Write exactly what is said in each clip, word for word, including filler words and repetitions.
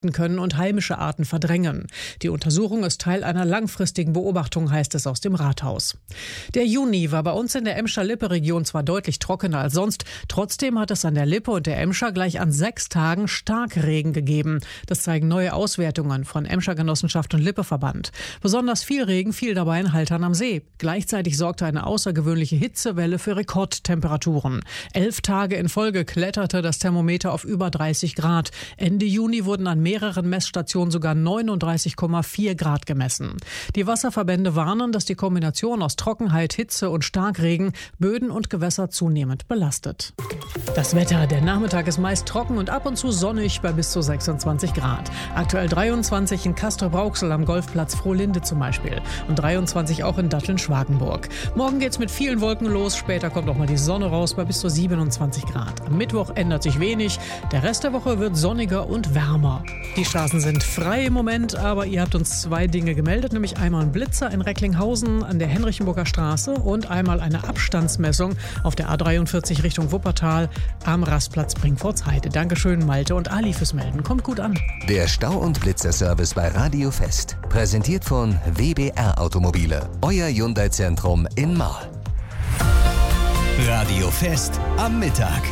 können und heimische Arten verdrängen. Die Untersuchung ist Teil einer langfristigen Beobachtung, heißt es aus dem Rathaus. Der Juni war bei uns in der Emscher-Lippe-Region zwar deutlich trockener als sonst, trotzdem hat es an der Lippe und der Emscher gleich an sechs Tagen Starkregen gegeben. Das zeigen neue Auswertungen von Emscher Genossenschaft und Lippe-Verband. Besonders viel Regen fiel dabei in Haltern am See. Gleichzeitig sorgte eine außergewöhnliche Hitzewelle für Rekordtemperaturen. Elf Tage in Folge kletterte das Thermometer auf über dreißig Grad. Ende Juni wurden an mehreren Messstationen sogar neununddreißig Komma vier Grad gemessen. Die Wasserverbände warnen, dass die Kombination aus Trockenheit, Hitze und Starkregen Böden und Gewässer zunehmend belastet. Das Wetter, der Nachmittag ist meist trocken und ab und zu sonnig bei bis zu sechsundzwanzig Grad. Aktuell dreiundzwanzig in Castrop-Rauxel am Golfplatz Frohlinde zum Beispiel und dreiundzwanzig auch in Datteln-Schwagenburg. Morgen geht's mit vielen Wolken los, später kommt auch mal die Sonne raus bei bis zu siebenundzwanzig Grad. Am Mittwoch ändert sich wenig, der Rest der Woche wird sonniger und wärmer. Die Straßen sind frei im Moment, aber ihr habt uns zwei Dinge gemeldet, nämlich einmal ein Blitzer in Recklinghausen an der Henrichenburger Straße und einmal eine Abstandsmessung auf der A dreiundvierzig Richtung Wuppertal am Rastplatz Bringfordsheide. Dankeschön Malte und Ali fürs Melden. Kommt gut an. Der Stau- und Blitzerservice bei Radio Fest. Präsentiert von W B R Automobile. Euer Hyundai-Zentrum in Marl. Radio Fest am Mittag.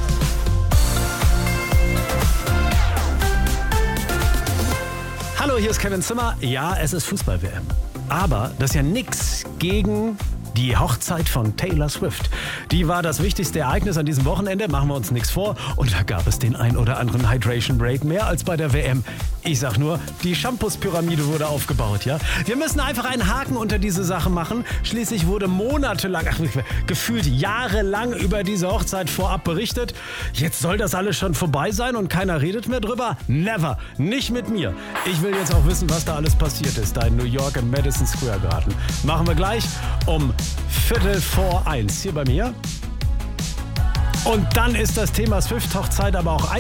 Hallo, hier ist Kevin Zimmer. Ja, es ist Fußball-W M. Aber das ist ja nix gegen die Hochzeit von Taylor Swift. Die war das wichtigste Ereignis an diesem Wochenende, machen wir uns nichts vor. Und da gab es den ein oder anderen Hydration Break, mehr als bei der W M. Ich sag nur, die Shampoos-Pyramide wurde aufgebaut, ja. Wir müssen einfach einen Haken unter diese Sache machen. Schließlich wurde monatelang, ach, gefühlt jahrelang über diese Hochzeit vorab berichtet. Jetzt soll das alles schon vorbei sein und keiner redet mehr drüber? Never. Nicht mit mir. Ich will jetzt auch wissen, was da alles passiert ist, da in New York im Madison Square Garden. Machen wir gleich um Viertel vor eins hier bei mir. Und dann ist das Thema Swift-Hochzeit aber auch ein